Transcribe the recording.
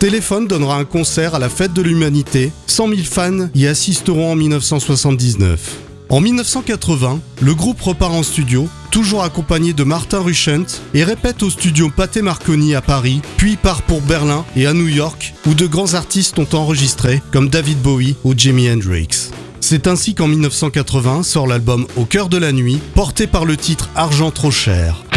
Téléphone donnera un concert à la Fête de l'Humanité. 100 000 fans y assisteront en 1979. En 1980, le groupe repart en studio, toujours accompagné de Martin Rushent, et répète au studio Pathé Marconi à Paris, puis part pour Berlin et à New York, où de grands artistes ont enregistré, comme David Bowie ou Jimi Hendrix. C'est ainsi qu'en 1980 sort l'album Au cœur de la nuit, porté par le titre Argent trop cher.